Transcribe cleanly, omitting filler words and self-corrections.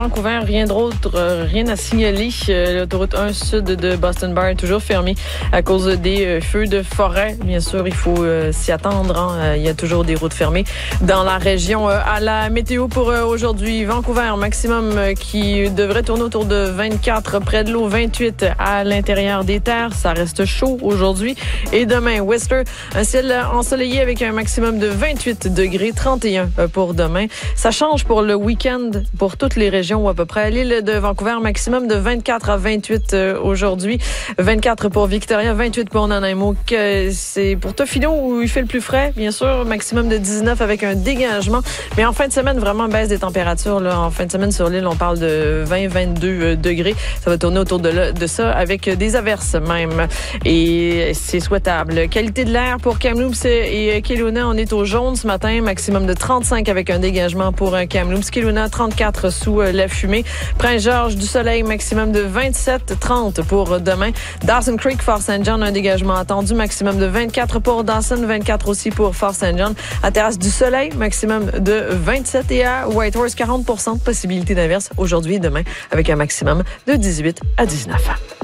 Vancouver, rien d'autre, rien à signaler. L'autoroute 1 sud de Boston Bar est toujours fermée à cause des feux de forêt. Bien sûr, il faut s'y attendre. Il y a toujours des routes fermées dans la région. À la météo pour aujourd'hui, Vancouver, maximum qui devrait tourner autour de 24 près de l'eau, 28 à l'intérieur des terres. Ça reste chaud aujourd'hui. Et demain, Whistler, un ciel ensoleillé avec un maximum de 28 degrés, 31 pour demain. Ça change pour le week-end pour toutes les régions ou à peu près. L'île de Vancouver, maximum de 24 à 28 aujourd'hui. 24 pour Victoria, 28 pour Nanaimo. C'est pour Tofino où il fait le plus frais, bien sûr. Maximum de 19 avec un dégagement. Mais en fin de semaine, vraiment baisse des températures. Là. En fin de semaine sur l'île, on parle de 20-22 degrés. Ça va tourner autour de ça avec des averses même. Et c'est souhaitable. Qualité de l'air pour Kamloops et Kelowna, on est au jaune ce matin. Maximum de 35 avec un dégagement pour Kamloops. Kelowna, 34 sous la fumée. Prince-Georges, du soleil, maximum de 27-30 pour demain. Dawson Creek, Fort St. John, un dégagement attendu, maximum de 24 pour Dawson, 24 aussi pour Fort St. John. À Terrasse du Soleil, maximum de 27 et à Whitehorse, 40% de possibilité d'inverse aujourd'hui et demain avec un maximum de 18 à 19.